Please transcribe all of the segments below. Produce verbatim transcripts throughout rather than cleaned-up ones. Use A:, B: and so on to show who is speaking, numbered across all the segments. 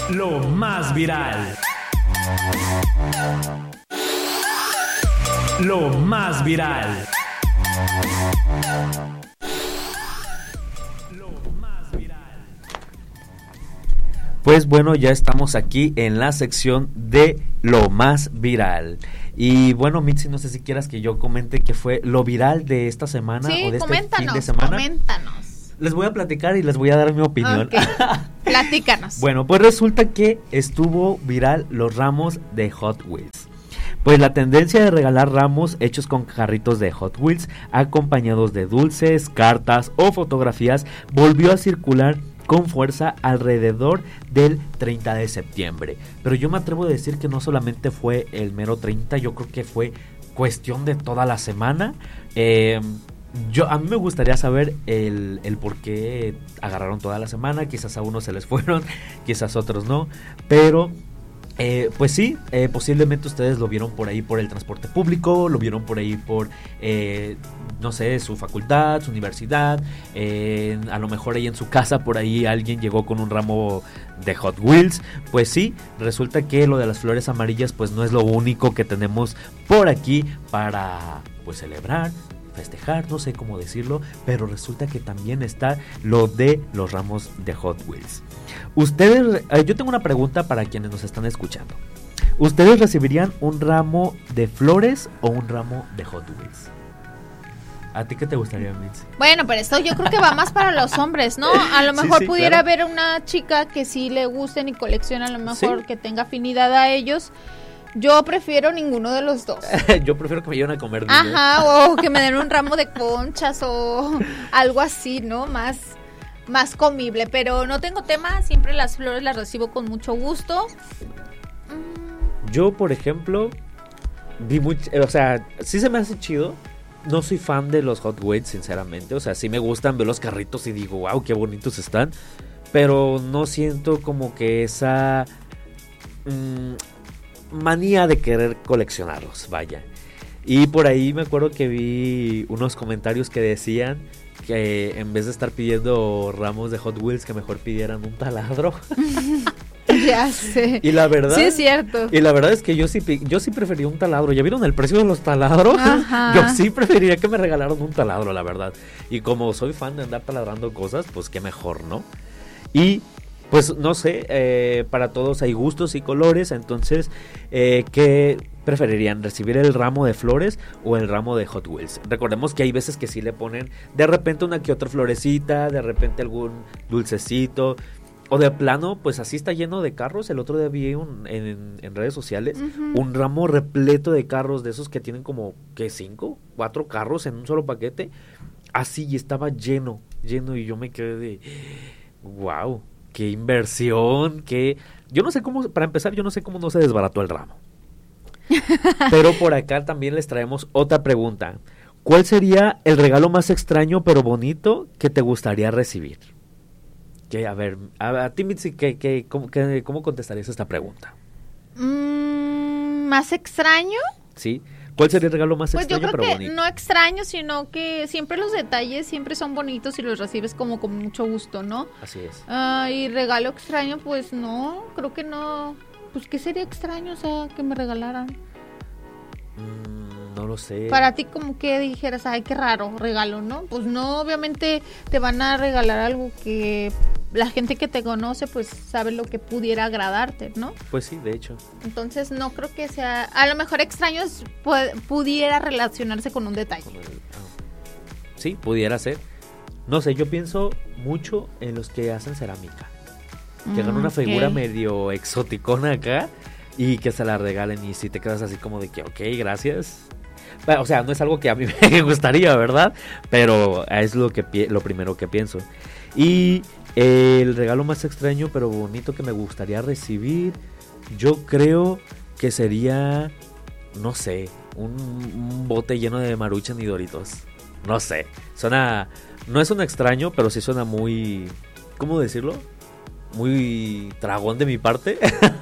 A: Lo más viral. Lo más viral.
B: Pues bueno, ya estamos aquí en la sección de lo más viral. Y bueno, Mitzi, no sé si quieras que yo comente qué fue lo viral de esta semana
C: sí,
B: o de este fin de
C: semana.
B: Coméntanos. Les voy a platicar y les voy a dar mi opinión.
C: Okay. Platícanos.
B: Bueno, pues resulta que estuvo viral los ramos de Hot Wheels. Pues la tendencia de regalar ramos hechos con carritos de Hot Wheels, acompañados de dulces, cartas o fotografías, volvió a circular con fuerza alrededor del treinta de septiembre. Pero yo me atrevo a decir que no solamente fue el mero treinta, yo creo que fue cuestión de toda la semana. Eh, yo, a mí me gustaría saber el, el por qué agarraron toda la semana. Quizás a unos se les fueron, quizás a otros no. Pero Eh, pues sí, eh, posiblemente ustedes lo vieron por ahí por el transporte público, lo vieron por ahí por, eh, no sé, su facultad, su universidad, eh, a lo mejor ahí en su casa por ahí alguien llegó con un ramo de Hot Wheels. Pues sí, resulta que lo de las flores amarillas pues no es lo único que tenemos por aquí para pues celebrar, festejar, no sé cómo decirlo, pero resulta que también está lo de los ramos de Hot Wheels. Ustedes, eh, yo tengo una pregunta para quienes nos están escuchando. ¿Ustedes recibirían un ramo de flores o un ramo de Hot Wheels? ¿A ti qué te gustaría, Mitzi?
C: Bueno, pero esto yo creo que va más para los hombres, ¿no? A lo mejor
B: sí, sí,
C: pudiera
B: claro.
C: haber una chica que sí le gusten y colecciona, a lo mejor
B: Sí.
C: que tenga afinidad a ellos. Yo prefiero ninguno de los dos.
B: Yo prefiero que me lleven a comer niños.
C: Ajá, o que me den un ramo de conchas o algo así, ¿no? Más, más comible. Pero no tengo tema, siempre las flores las recibo con mucho gusto.
B: Yo, por ejemplo, vi mucho, o sea, sí se me hace chido. No soy fan de los Hot Wheels, sinceramente. O sea, sí me gustan, veo los carritos y digo, wow, qué bonitos están. Pero no siento como que esa mmm, manía de querer coleccionarlos, vaya. Y por ahí me acuerdo que vi unos comentarios que decían que en vez de estar pidiendo ramos de Hot Wheels, que mejor pidieran un taladro.
C: Ya sé.
B: Y la verdad,
C: sí es cierto.
B: Y la verdad es que yo sí yo sí prefería un taladro. ¿Ya vieron el precio de los taladros?
C: Ajá.
B: Yo sí preferiría que me regalaran un taladro, la verdad. Y como soy fan de andar taladrando cosas, pues qué mejor, ¿no? Y pues no sé, eh, para todos hay gustos y colores. Entonces, eh, ¿qué preferirían? ¿Recibir el ramo de flores o el ramo de Hot Wheels? Recordemos que hay veces que sí le ponen de repente una que otra florecita, de repente algún dulcecito, o de plano, pues así está lleno de carros. El otro día vi un, en, en redes sociales uh-huh. un ramo repleto de carros, de esos que tienen como, ¿qué? ¿Cinco? ¿Cuatro carros en un solo paquete? Así, y estaba lleno, lleno, y yo me quedé de, wow, qué inversión, qué... Yo no sé cómo, para empezar, yo no sé cómo no se desbarató el ramo. Pero por acá también les traemos otra pregunta. ¿Cuál sería el regalo más extraño pero bonito que te gustaría recibir? Que, a ver, a, a ti, Mitzi, ¿qué, qué, cómo, qué, ¿cómo contestarías esta pregunta?
C: Mm, ¿Más extraño?
B: Sí. ¿Cuál sería el regalo más
C: pues
B: extraño
C: yo creo
B: pero
C: que
B: bonito?
C: No extraño, sino que siempre los detalles siempre son bonitos y los recibes como con mucho gusto, ¿no?
B: Así es.
C: Uh, y regalo extraño, pues no, creo que no. Pues ¿qué sería extraño, o sea, que me regalaran?
B: Mm, no lo sé.
C: Para ti como que dijeras, ay, qué raro regalo, ¿no? Pues no, obviamente te van a regalar algo que la gente que te conoce pues sabe lo que pudiera agradarte, ¿no?
B: Pues sí, de hecho.
C: Entonces no creo que sea, a lo mejor extraño es, pu- pudiera relacionarse con un detalle.
B: Como el, oh. Sí, pudiera ser. No sé, yo pienso mucho en los que hacen cerámica. Que hagan
C: Mm,
B: una figura
C: ok.
B: medio exoticona acá y que se la regalen, y si te quedas así como de que, ok, gracias. O sea, no es algo que a mí me gustaría, ¿verdad? Pero es lo que pi- lo primero que pienso. Y el regalo más extraño pero bonito que me gustaría recibir, yo creo que sería, no sé, un, un bote lleno de Maruchan y Doritos. No sé, suena, no es un extraño, pero sí suena muy, ¿cómo decirlo? Muy dragón de mi parte.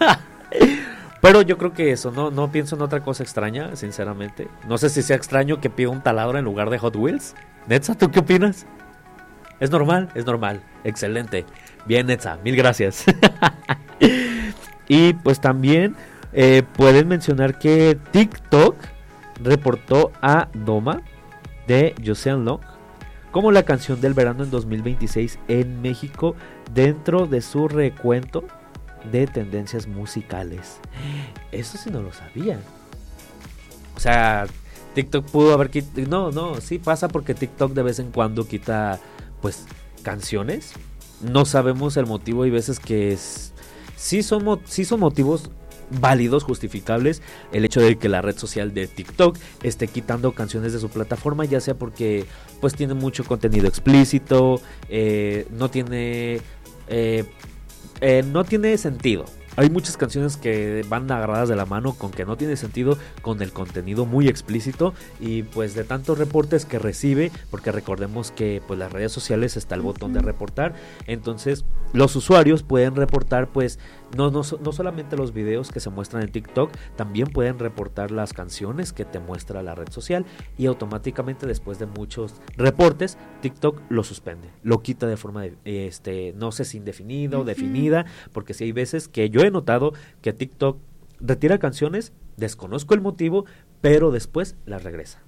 B: Pero yo creo que eso, no, no pienso en otra cosa extraña, sinceramente. No sé si sea extraño que pida un taladro en lugar de Hot Wheels. Netza, ¿tú qué opinas? ¿Es normal? Es normal. Excelente. Bien, Netza, mil gracias. Y pues también eh, pueden mencionar que TikTok reportó a Doma de Joseon Long como la canción del verano en dos mil veintiséis en México dentro de su recuento de tendencias musicales. Eso sí no lo sabía. O sea, TikTok pudo haber quitado... No, no, sí pasa porque TikTok de vez en cuando quita pues canciones. No sabemos el motivo, hay veces que es... sí, son mo- sí son motivos válidos, justificables, el hecho de que la red social de TikTok esté quitando canciones de su plataforma, ya sea porque pues tiene mucho contenido explícito, eh, no tiene eh, eh, no tiene sentido. Hay muchas canciones que van agarradas de la mano con que no tiene sentido, con el contenido muy explícito, y pues de tantos reportes que recibe, porque recordemos que pues las redes sociales está el botón de reportar, entonces los usuarios pueden reportar pues no, no, no solamente los videos que se muestran en TikTok, también pueden reportar las canciones que te muestra la red social, y automáticamente después de muchos reportes TikTok lo suspende, lo quita de forma de, este, no sé si indefinida o uh-huh. definida, porque si hay veces que yo he notado que TikTok retira canciones, desconozco el motivo, pero después las regresa.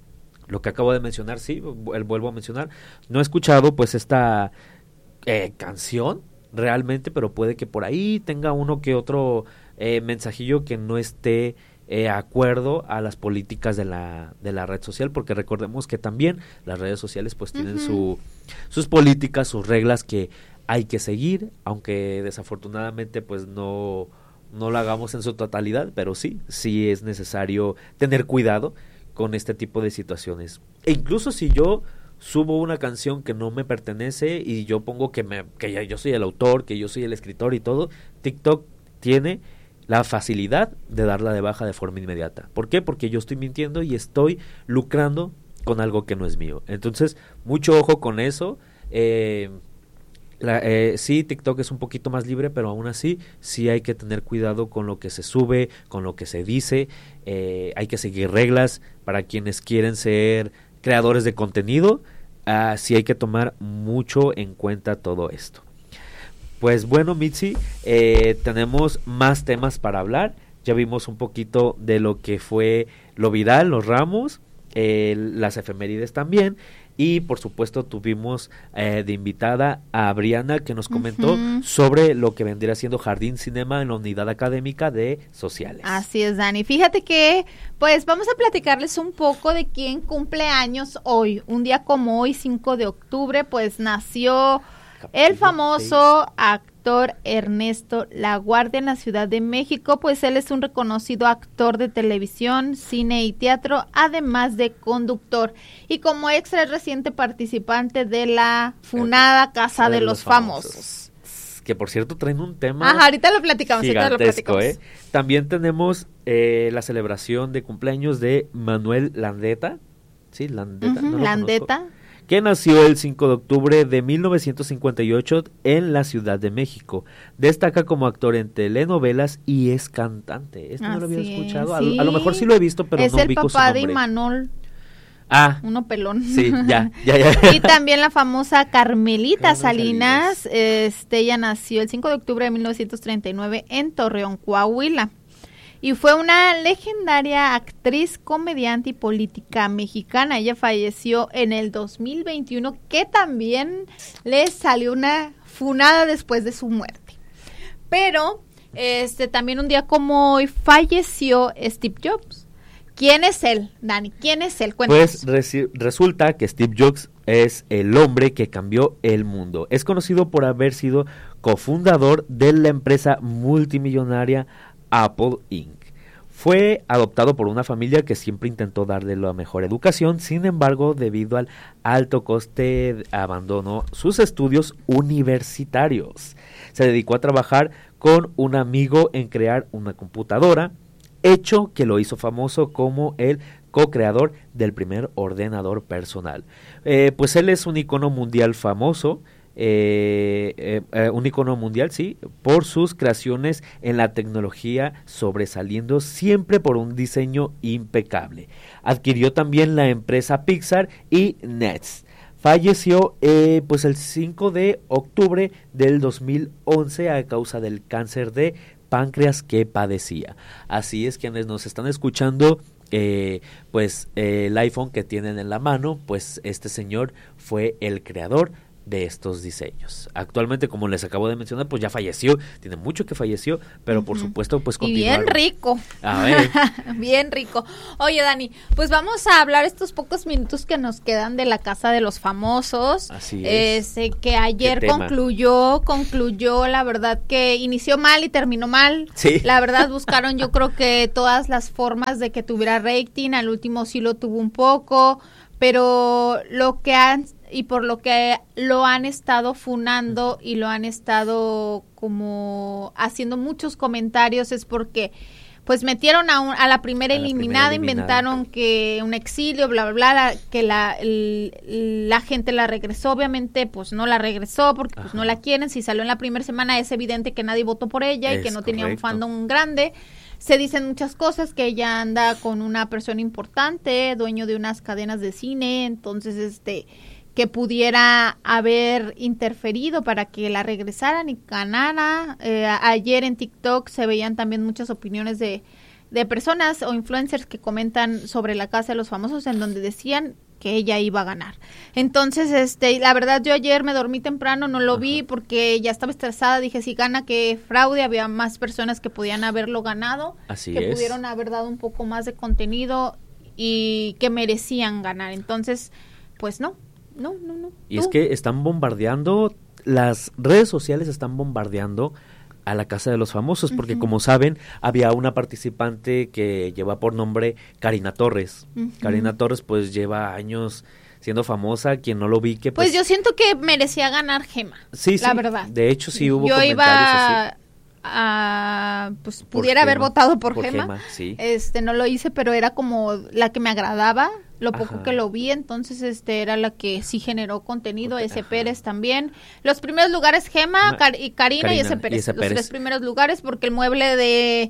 B: Lo que acabo de mencionar, sí, vuelvo a mencionar, no he escuchado pues esta eh, canción realmente, pero puede que por ahí tenga uno que otro eh, mensajillo que no esté eh, acuerdo a las políticas de la de la red social, porque recordemos que también las redes sociales pues tienen uh-huh. su sus políticas, sus reglas que hay que seguir, aunque desafortunadamente pues no, no lo hagamos en su totalidad, pero sí, sí es necesario tener cuidado con este tipo de situaciones. E incluso si yo subo una canción que no me pertenece y yo pongo que, me, que ya yo soy el autor, que yo soy el escritor y todo, TikTok tiene la facilidad de darla de baja de forma inmediata. ¿Por qué? Porque yo estoy mintiendo y estoy lucrando con algo que no es mío. Entonces, mucho ojo con eso. Eh... La, eh, sí, TikTok es un poquito más libre, pero aún así sí hay que tener cuidado con lo que se sube, con lo que se dice, eh, hay que seguir reglas para quienes quieren ser creadores de contenido, uh, sí hay que tomar mucho en cuenta todo esto. Pues bueno, Mitzi, eh, tenemos más temas para hablar, ya vimos un poquito de lo que fue lo viral, los ramos, eh, las efemérides también. Y por supuesto tuvimos eh, de invitada a Briana, que nos comentó uh-huh. sobre lo que vendría siendo Jardín Cinema en la unidad académica de sociales.
C: Así es, Dani. Fíjate que pues vamos a platicarles un poco de quién cumple años hoy. Un día como hoy, cinco de octubre, pues nació Capítulo el famoso seis. Actor Ernesto Laguardia en la Ciudad de México. Pues él es un reconocido actor de televisión, cine y teatro, además de conductor. Y como extra es reciente participante de la funada Casa de, de los, los famosos. famosos.
B: Que por cierto traen un tema
C: Ajá, ahorita lo platicamos, ahorita lo platicamos.
B: ¿eh? También tenemos eh, la celebración de cumpleaños de Manuel Landeta. Sí, Landeta. Uh-huh,
C: no Landeta. Conozco.
B: Que nació el cinco de octubre de mil novecientos cincuenta y ocho en la Ciudad de México. Destaca como actor en telenovelas y es cantante. Esto Así no lo había escuchado. Sí. A, a lo mejor sí lo he visto, pero
C: es
B: no ubico su nombre.
C: Es el papá de Imanol.
B: Ah.
C: Uno pelón.
B: Sí, ya, ya, ya.
C: Y también la famosa Carmelita Carmen Salinas. Salinas. Este, ella nació el cinco de octubre de mil novecientos treinta y nueve en Torreón, Coahuila. Y fue una legendaria actriz, comediante y política mexicana. Ella falleció en el dos mil veintiuno, que también le salió una funada después de su muerte. Pero este también un día como hoy falleció Steve Jobs. ¿Quién es él, Dani? ¿Quién es él? Cuéntanos.
B: Pues resi- resulta que Steve Jobs es el hombre que cambió el mundo. Es conocido por haber sido cofundador de la empresa multimillonaria Apple incorporated. Fue adoptado por una familia que siempre intentó darle la mejor educación, sin embargo, debido al alto coste, abandonó sus estudios universitarios. Se dedicó a trabajar con un amigo en crear una computadora, hecho que lo hizo famoso como el co-creador del primer ordenador personal. Eh, pues él es un icono mundial famoso, Eh, eh, eh, un icono mundial, sí, por sus creaciones en la tecnología, sobresaliendo siempre por un diseño impecable. Adquirió también la empresa Pixar y Nets. Falleció eh, pues el cinco de octubre del dos mil once a causa del cáncer de páncreas que padecía. Así es, quienes nos están escuchando, eh, pues eh, el iPhone que tienen en la mano, pues este señor fue el creador de estos diseños. Actualmente, como les acabo de mencionar, pues ya falleció, tiene mucho que falleció, pero uh-huh. por supuesto, pues continuaron.
C: Y bien rico.
B: A ver.
C: Bien rico. Oye, Dani, pues vamos a hablar estos pocos minutos que nos quedan de la Casa de los Famosos.
B: Así es.
C: Este, que ayer concluyó, concluyó, la verdad que inició mal y terminó mal.
B: Sí.
C: La verdad buscaron, yo creo que todas las formas de que tuviera rating, al último sí lo tuvo un poco, pero lo que han y por lo que lo han estado funando y lo han estado como haciendo muchos comentarios es porque pues metieron a, un, a la primera a eliminada, la primera eliminada, inventaron que un exilio, bla, bla, bla, la, que la, el, la gente la regresó, obviamente pues no la regresó porque pues no la quieren, si salió en la primera semana es evidente que nadie votó por ella es y que no correcto. Tenía un fandom grande. Se dicen muchas cosas, que ella anda con una persona importante, dueño de unas cadenas de cine, entonces este que pudiera haber interferido para que la regresaran y ganara. Eh, ayer en TikTok se veían también muchas opiniones de, de personas o influencers que comentan sobre la Casa de los Famosos en donde decían que ella iba a ganar. Entonces, este, la verdad yo ayer me dormí temprano, no lo Ajá. vi porque ya estaba estresada, dije si gana que fraude, había más personas que podían haberlo ganado,
B: Así
C: que
B: es.
C: pudieron haber dado un poco más de contenido y que merecían ganar. Entonces, pues no. No, no, no.
B: Y es que están bombardeando, las redes sociales están bombardeando a la Casa de los Famosos, porque uh-huh. como saben, había una participante que lleva por nombre Karina Torres. Uh-huh. Karina Torres pues lleva años siendo famosa, quien no lo vi que
C: pues...
B: Pues
C: yo siento que merecía ganar Gema,
B: sí,
C: la
B: sí,
C: verdad.
B: De hecho sí hubo
C: yo
B: comentarios
C: iba...
B: así.
C: Uh, pues pudiera haber votado por, por Gema,
B: Gema sí.
C: este no lo hice, pero era como la que me agradaba, lo poco
B: Ajá.
C: que lo vi, entonces este era la que sí generó contenido, ese Pérez también. Los primeros lugares Gema, Car- y Karina, Karina y ese Pérez, y ese Pérez. Los tres primeros lugares, porque el mueble de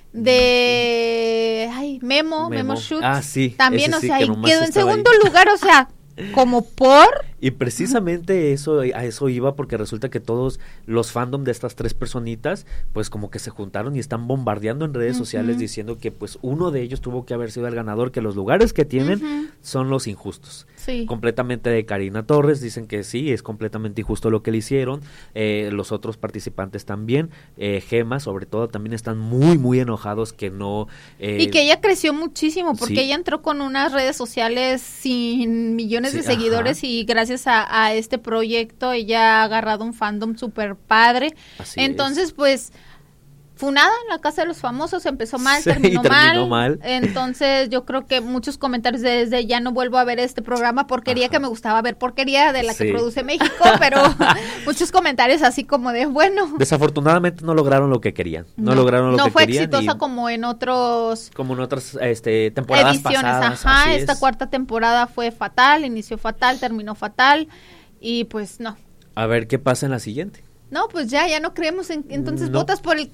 C: de ay, Memo, Memo, Memo Schutz,
B: ah, sí,
C: también, o
B: sí,
C: sea, y quedó en segundo
B: ahí.
C: lugar, o sea, como por...
B: Y precisamente eso, a eso iba, porque resulta que todos los fandom de estas tres personitas, pues como que se juntaron y están bombardeando en redes uh-huh. sociales diciendo que pues uno de ellos tuvo que haber sido el ganador, que los lugares que tienen uh-huh. son los injustos.
C: Sí.
B: Completamente de Karina Torres, dicen que sí, es completamente injusto lo que le hicieron, eh, los otros participantes también, eh, Gema sobre todo también están muy muy enojados que no... Eh,
C: y que ella creció muchísimo, porque
B: sí.
C: ella entró con unas redes sociales sin millones
B: sí,
C: de seguidores ajá. y gracias A, a este proyecto ella ha agarrado un fandom súper padre.
B: Así
C: entonces
B: es.
C: Pues funada en la Casa de los Famosos, empezó mal,
B: sí,
C: terminó,
B: terminó
C: mal.
B: mal.
C: Entonces yo creo que muchos comentarios desde ya no vuelvo a ver este programa, porquería Ajá. que me gustaba ver, porquería de la sí. que produce México, pero muchos comentarios así como de bueno.
B: Desafortunadamente no lograron lo que querían, no, no lograron lo
C: no
B: que querían.
C: No fue exitosa como en otros...
B: Como en otras este, temporadas
C: ediciones,
B: pasadas.
C: Ajá,
B: así
C: esta
B: es.
C: cuarta temporada fue fatal, inició fatal, terminó fatal y pues no.
B: A ver qué pasa en la siguiente.
C: No, pues ya, ya no creemos en, entonces
B: no.
C: votas por el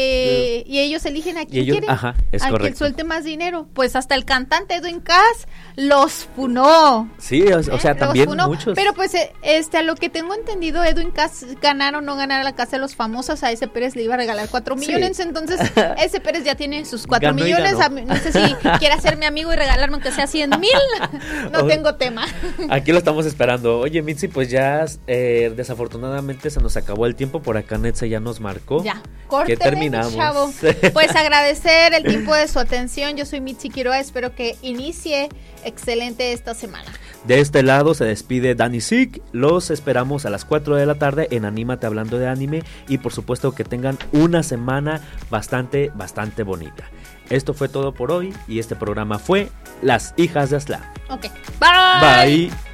C: que y ellos eligen a quien
B: ellos,
C: quieren,
B: ajá, es
C: a
B: correcto.
C: quien suelte más dinero. Pues hasta el cantante Edwin Cass los funó.
B: Sí, o, o sea,
C: ¿Eh?
B: también
C: funó.
B: muchos.
C: Pero pues, este, a lo que tengo entendido, Edwin Cass, ganar o no ganar a la Casa de los Famosos, a ese Pérez le iba a regalar cuatro
B: sí.
C: millones, entonces ese Pérez ya tiene sus cuatro
B: Ganó
C: millones, a, no sé si quiere ser mi amigo y regalarme aunque sea cien mil, no o, tengo tema.
B: Aquí lo estamos esperando. Oye, Mitzi, pues ya eh, desafortunadamente se nos acabó el tiempo por acá. Netza ya nos marcó.
C: Ya, córtele,
B: que terminamos.
C: chavo. Pues agradecer el tiempo de su atención. Yo soy Mitzi Quiroa, espero que inicie excelente esta semana.
B: De este lado se despide Dani Sick. Los esperamos a las cuatro de la tarde en Anímate Hablando de Anime. Y por supuesto que tengan una semana bastante, bastante bonita. Esto fue todo por hoy y este programa fue Las Hijas de Aztlán.
C: Ok, bye.
B: Bye.